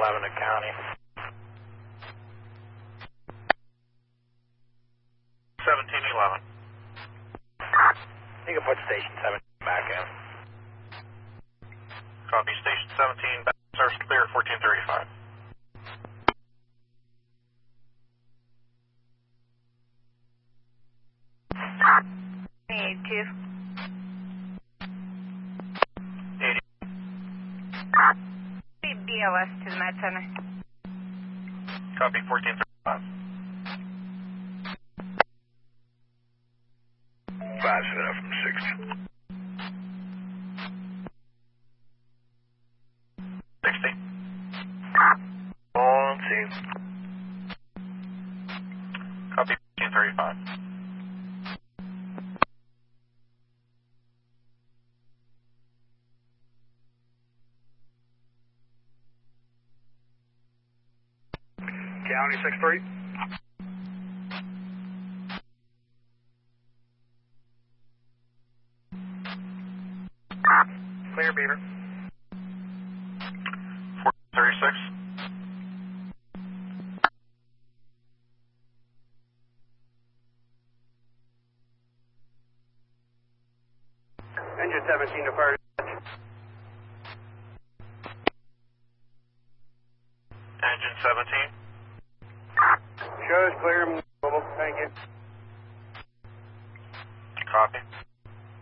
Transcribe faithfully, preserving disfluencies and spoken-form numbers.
eleven to county. seventeen eleven. You can put station seventeen back in. Copy, station seventeen, back service clear, fourteen thirty-five. eighty-two. eighty. B L S to the Med Center. Copy, fourteen thirty-five. Five seven from six. sixty. On scene. Copy, fourteen thirty-five. County six three. Clear, Beaver. fourteen thirty-six. Engine seventeen to fire. Engine seventeen. Shows clear, mobile. Thank you. Copy.